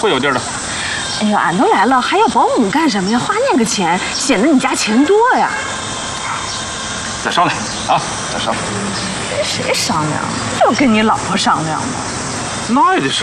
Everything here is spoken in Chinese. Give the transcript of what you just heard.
会有地儿的。 哎呦，俺都来了，还要保姆干什么呀？花那个钱，显得你家钱多呀。 再商量啊，再商量。 跟谁商量？就跟你老婆商量嘛。 那也得商量。